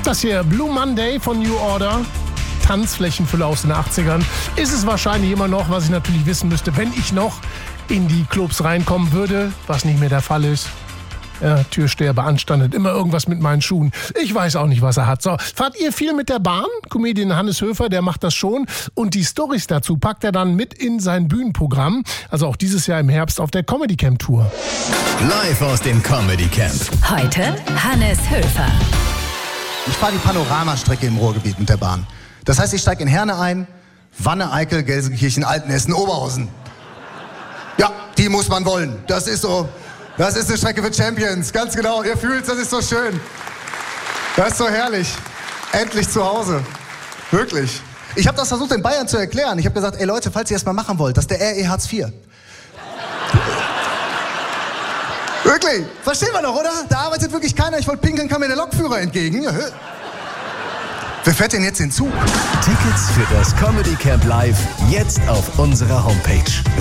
Das hier, Blue Monday von New Order. Tanzflächenfüller aus den 80ern. Ist es wahrscheinlich immer noch, was ich natürlich wissen müsste, wenn ich noch in die Clubs reinkommen würde, was nicht mehr der Fall ist. Ja, Türsteher beanstandet immer irgendwas mit meinen Schuhen. Ich weiß auch nicht, was er hat. So, fahrt ihr viel mit der Bahn? Comedian Hannes Höfer, der macht das schon. Und die Storys dazu packt er dann mit in sein Bühnenprogramm. Also auch dieses Jahr im Herbst auf der Comedy Camp Tour. Live aus dem Comedy Camp. Heute Hannes Höfer. Ich fahre die Panoramastrecke im Ruhrgebiet mit der Bahn. Das heißt, ich steige in Herne ein, Wanne, Eickel, Gelsenkirchen, Altenessen, Oberhausen. Ja, die muss man wollen. Das ist so... Das ist eine Strecke für Champions, ganz genau. Ihr fühlt's, das ist so schön. Das ist so herrlich. Endlich zu Hause. Wirklich. Ich habe das versucht in Bayern zu erklären. Ich habe gesagt, ey Leute, falls ihr das mal machen wollt, das ist der RE Hartz IV. Wirklich. Verstehen wir doch, oder? Da arbeitet wirklich keiner. Ich wollte pinkeln, kam mir der Lokführer entgegen. Wer fährt denn jetzt den Zug? Tickets für das Comedy Camp Live jetzt auf unserer Homepage.